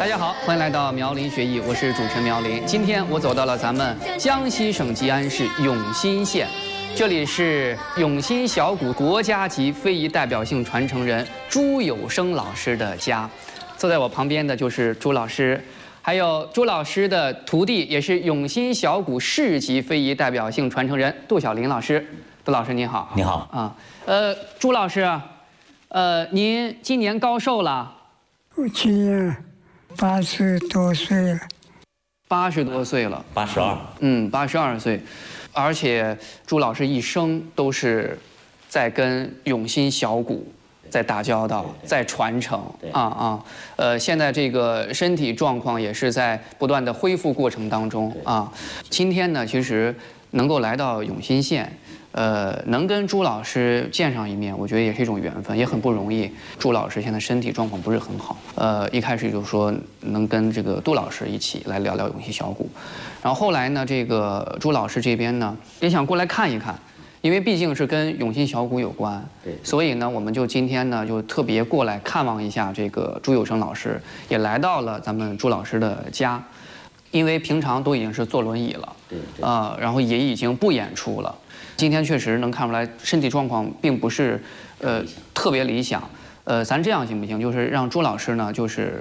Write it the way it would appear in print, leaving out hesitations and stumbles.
大家好，欢迎来到苗林学艺，我是主持人苗林。今天我走到了咱们江西省吉安市永新县，这里是永新小鼓国家级非遗代表性传承人朱有生老师的家。坐在我旁边的就是朱老师，还有朱老师的徒弟，也是永新小鼓市级非遗代表性传承人杜小林老师。杜老师您好。 你好啊，朱老师，您今年高寿了？ 我今年80多岁了。 80多岁了。 82。 82岁，而且朱老师一生都是在跟永新小鼓在打交道，在传承现在这个身体状况也是在不断的恢复过程当中啊。今天呢，其实能够来到永新县，能跟朱老师见上一面，我觉得也是一种缘分，也很不容易。朱老师现在身体状况不是很好，一开始就说能跟这个杜老师一起来聊聊永新小鼓，然后后来呢，这个朱老师这边呢也想过来看一看。因为毕竟是跟永新小鼓有关，所以呢，我们就今天呢就特别过来看望一下这个朱有生老师，也来到了咱们朱老师的家，因为平常都已经是坐轮椅了，然后也已经不演出了，今天确实能看出来身体状况并不是特别理想，咱这样行不行？就是让朱老师呢，就是